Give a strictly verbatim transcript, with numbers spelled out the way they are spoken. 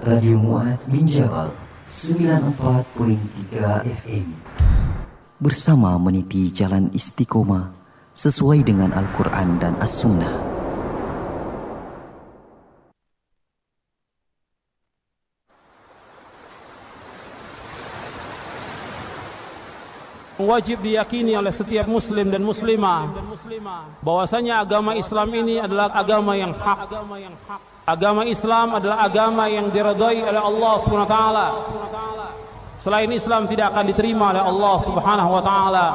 Radio Mu'adz bin Jabal sembilan puluh empat koma tiga F M. Bersama meniti jalan istiqomah sesuai dengan Al-Quran dan As-Sunnah. Wajib diyakini oleh setiap muslim dan muslimah bahwasanya agama Islam ini adalah agama yang hak. Agama Islam adalah agama yang diridhai oleh Allah Subhanahu wa taala. Selain Islam tidak akan diterima oleh Allah Subhanahu wa taala.